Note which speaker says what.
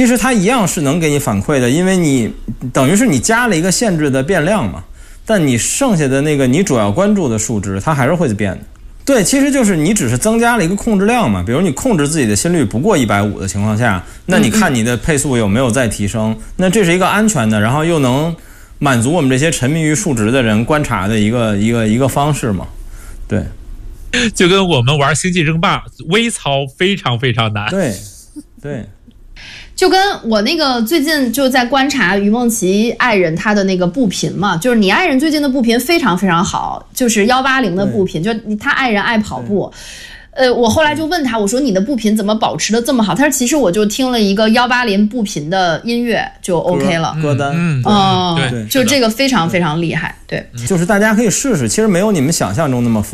Speaker 1: 其实它一样是能给你反馈的，因为你等于是你加了一个限制的变量嘛，但你剩下的那个你主要关注的数值它还是会变的。对，其实就是你只是增加了一个控制量嘛，比如你控制自己的心率不过150的情况下，那你看你的配速有没有再提升，那这是一个安全的，然后又能满足我们这些沉迷于数值的人观察的一个方式嘛。对，
Speaker 2: 就跟我们玩星际争霸微操非常非常难。
Speaker 1: 对，
Speaker 3: 就跟我那个最近就在观察于梦琪爱人他的那个步频嘛，就是你爱人最近的步频非常非常好，就是180的步频，就他爱人爱跑步。我后来就问他，我说你的步频怎么保持的这么好？他说其实我就听了一个180步频的音乐就 OK 了，
Speaker 1: 歌单，
Speaker 3: 对，就这个非常非常厉害，对，
Speaker 1: 就是大家可以试试，其实没有你们想象中那么复杂。